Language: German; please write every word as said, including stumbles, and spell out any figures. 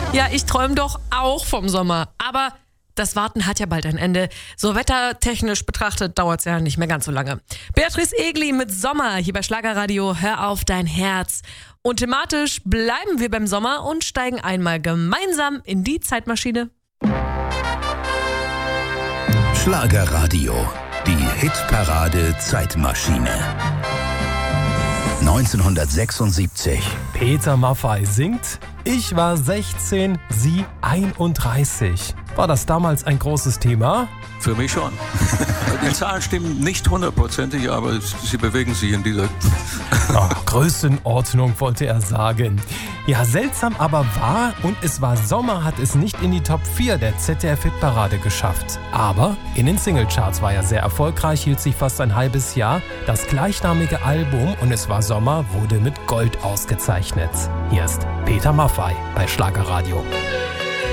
Ja, ich träume doch auch vom Sommer. Aber das Warten hat ja bald ein Ende. So wettertechnisch betrachtet dauert es ja nicht mehr ganz so lange. Beatrice Egli mit Sommer hier bei Schlagerradio. Hör auf dein Herz. Und thematisch bleiben wir beim Sommer und steigen einmal gemeinsam in die Zeitmaschine. Schlagerradio, die Hitparade Zeitmaschine. neunzehnhundertsechsundsiebzig. Peter Maffay singt: Ich war sechzehn, sie einunddreißig. War das damals ein großes Thema? Für mich schon. Die Zahlen stimmen nicht hundertprozentig, aber sie bewegen sich in dieser... Oh, Größenordnung wollte er sagen. Ja, seltsam aber wahr, und es war Sommer, hat es nicht in die Top vier der Z D F-Hitparade geschafft. Aber in den Singlecharts war er sehr erfolgreich, hielt sich fast ein halbes Jahr. Das gleichnamige Album Und es war Sommer wurde mit Gold ausgezeichnet. Hier ist Peter Maffay bei Schlagerradio.